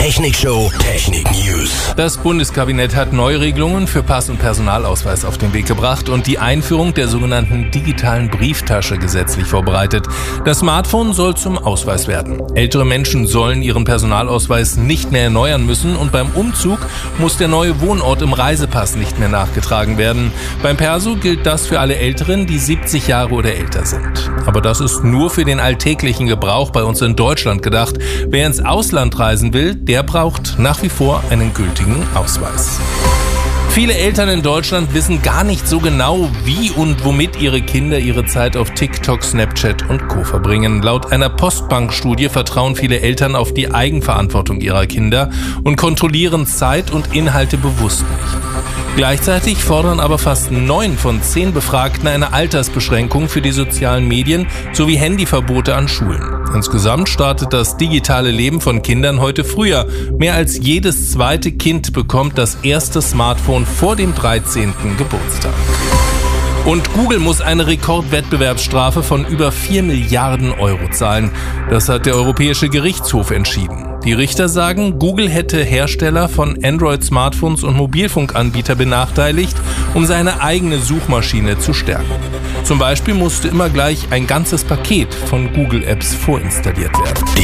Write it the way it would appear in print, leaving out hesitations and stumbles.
Technikshow Technik News. Das Bundeskabinett hat Neuregelungen für Pass- und Personalausweis auf den Weg gebracht und die Einführung der sogenannten digitalen Brieftasche gesetzlich vorbereitet. Das Smartphone soll zum Ausweis werden. Ältere Menschen sollen ihren Personalausweis nicht mehr erneuern müssen und beim Umzug muss der neue Wohnort im Reisepass nicht mehr nachgetragen werden. Beim Perso gilt das für alle Älteren, die 70 Jahre oder älter sind. Aber das ist nur für den alltäglichen Gebrauch bei uns in Deutschland gedacht. Wer ins Ausland reisen will, der braucht nach wie vor einen gültigen Ausweis. Viele Eltern in Deutschland wissen gar nicht so genau, wie und womit ihre Kinder ihre Zeit auf TikTok, Snapchat und Co. verbringen. Laut einer Postbank-Studie vertrauen viele Eltern auf die Eigenverantwortung ihrer Kinder und kontrollieren Zeit und Inhalte bewusst nicht. Gleichzeitig fordern aber fast 9 von 10 Befragten eine Altersbeschränkung für die sozialen Medien sowie Handyverbote an Schulen. Insgesamt startet das digitale Leben von Kindern heute früher. Mehr als jedes zweite Kind bekommt das erste Smartphone vor dem 13. Geburtstag. Und Google muss eine Rekordwettbewerbsstrafe von über 4 Milliarden Euro zahlen. Das hat der Europäische Gerichtshof entschieden. Die Richter sagen, Google hätte Hersteller von Android-Smartphones und Mobilfunkanbieter benachteiligt, um seine eigene Suchmaschine zu stärken. Zum Beispiel musste immer gleich ein ganzes Paket von Google-Apps vorinstalliert werden.